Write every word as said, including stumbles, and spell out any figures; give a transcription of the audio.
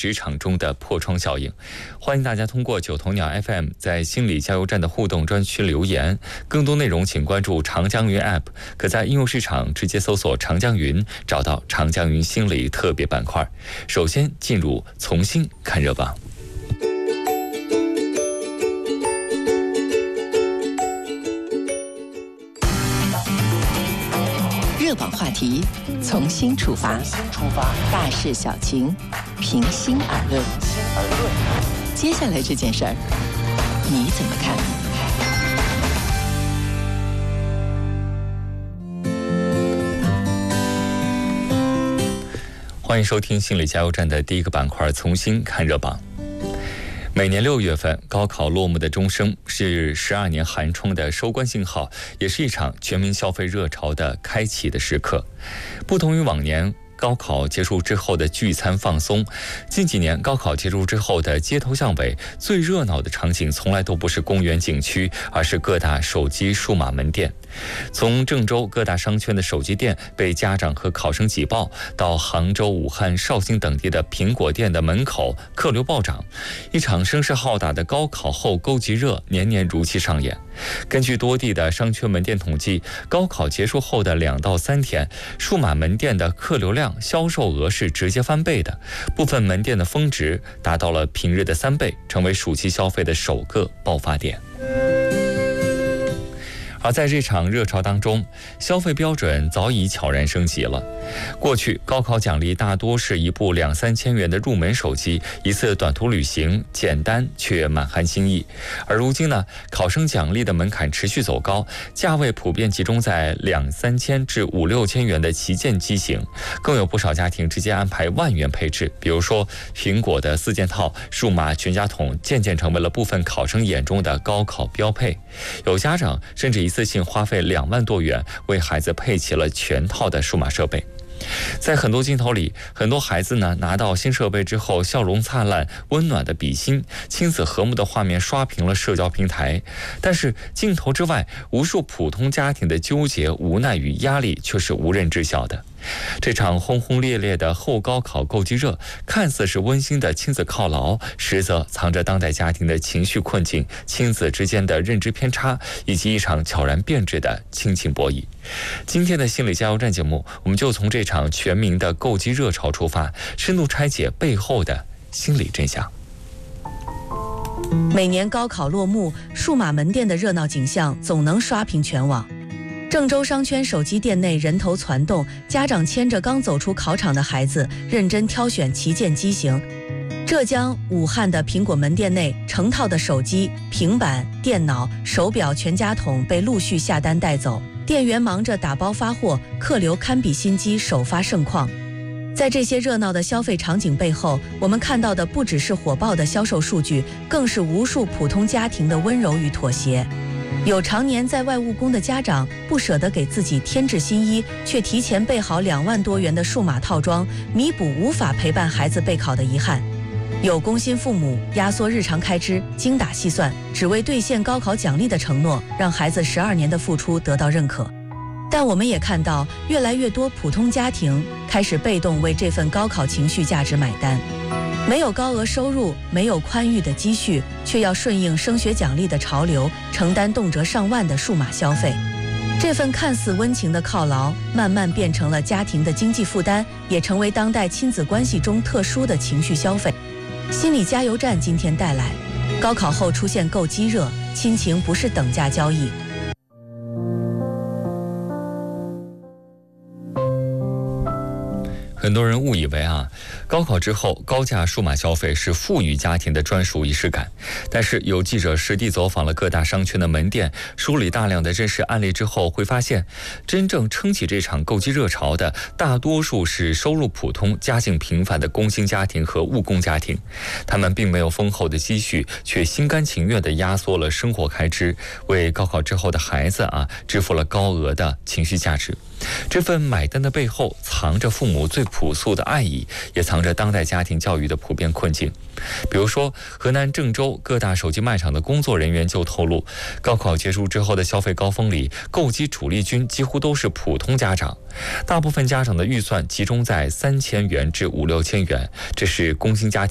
职场中的破窗效应。欢迎大家通过九头鸟 F M 在心理加油站的互动专区留言，更多内容请关注长江云 App， 可在应用市场直接搜索长江云，找到长江云心理特别板块。首先进入从新看热榜。 热榜话题，从新出发，大事小情，平心而论。接下来这件事儿，你怎么看？ 欢迎收听心理加油站的第一个板块，从新看热榜。每年六月份，高考落幕的钟声是十二年寒窗的收官信号，也是一场全民消费热潮的开启的时刻。不同于往年高考结束之后的聚餐放松，近几年高考结束之后的街头巷尾最热闹的场景从来都不是公园景区，而是各大手机数码门店。从郑州各大商圈的手机店被家长和考生挤爆，到杭州、武汉、绍兴等地的苹果店的门口客流暴涨，一场声势浩大的高考后购集热年年如期上演。根据多地的商圈门店统计，高考结束后的两到三天，数码门店的客流量、销售额是直接翻倍的，部分门店的峰值达到了平日的三倍，成为暑期消费的首个爆发点。而在这场热潮当中，消费标准早已悄然升级了。过去高考奖励大多是一部两三千元的入门手机，一次短途旅行，简单却满含心意。而如今呢，考生奖励的门槛持续走高，价位普遍集中在两三千至五六千元的旗舰机型，更有不少家庭直接安排万元配置。比如说苹果的四件套、数码全家桶，渐渐成为了部分考生眼中的高考标配。有家长甚至一次性花费两万多元为孩子配齐了全套的数码设备。在很多镜头里，很多孩子呢拿到新设备之后笑容灿烂，温暖的比心，亲子和睦的画面刷屏了社交平台。但是镜头之外，无数普通家庭的纠结、无奈与压力却是无人知晓的。这场轰轰烈烈的后高考购机热，看似是温馨的亲子犒劳，实则藏着当代家庭的情绪困境、亲子之间的认知偏差，以及一场悄然变质的亲情博弈。今天的心理加油站节目，我们就从这场全民的购机热潮出发，深度拆解背后的心理真相。 每年高考落幕，数码门店的热闹景象总能刷屏全网。郑州商圈手机店内人头攒动，家长牵着刚走出考场的孩子，认真挑选旗舰机型。浙江、武汉的苹果门店内，成套的手机、平板、电脑、手表全家桶被陆续下单带走，店员忙着打包发货，客流堪比新机首发盛况。在这些热闹的消费场景背后，我们看到的不只是火爆的销售数据，更是无数普通家庭的温柔与妥协。有常年在外务工的家长不舍得给自己添置新衣，却提前备好两万多元的数码套装，弥补无法陪伴孩子备考的遗憾。有工薪父母压缩日常开支，精打细算，只为兑现高考奖励的承诺，让孩子十二年的付出得到认可。但我们也看到，越来越多普通家庭开始被动为这份高考情绪价值买单。没有高额收入，没有宽裕的积蓄，却要顺应升学奖励的潮流，承担动辄上万的数码消费。这份看似温情的犒劳，慢慢变成了家庭的经济负担，也成为当代亲子关系中特殊的情绪消费。心理加油站今天带来，高考后出现购机热，亲情不是等价交易。 很多人误以为啊，高考之后高价数码消费是富裕家庭的专属仪式感。但是有记者实地走访了各大商圈的门店，梳理大量的真实案例之后，会发现真正撑起这场购机热潮的大多数是收入普通、家境平凡的工薪家庭和务工家庭。他们并没有丰厚的积蓄，却心甘情愿地压缩了生活开支，为高考之后的孩子啊支付了高额的情绪价值。这份买单的背后，藏着父母最朴素的爱意，也藏着当代家庭教育的普遍困境。比如说，河南郑州各大手机卖场的工作人员就透露，高考结束之后的消费高峰里，购机主力军几乎都是普通家长，大部分家长的预算集中在三千元至五六千元，这是工薪家庭